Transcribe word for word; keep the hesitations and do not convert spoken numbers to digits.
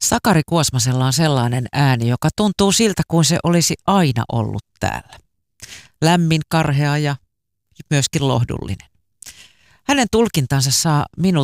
Sakari Kuosmasella on sellainen ääni, joka tuntuu siltä kuin se olisi aina ollut täällä. Lämmin, karhea ja myöskin lohdullinen. Hänen tulkintansa saa minut